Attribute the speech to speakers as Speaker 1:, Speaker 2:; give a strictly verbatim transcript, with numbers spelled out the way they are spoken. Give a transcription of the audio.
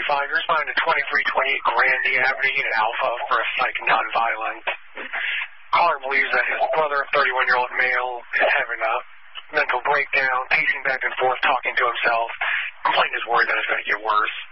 Speaker 1: twenty-five years behind a twenty-three twenty-eight Grandy Avenue unit alpha for a psych nonviolent. Caller believes that his brother, a thirty-one-year-old male, is having a mental breakdown, pacing back and forth, talking to himself. Complaint is worried that it's going to get worse.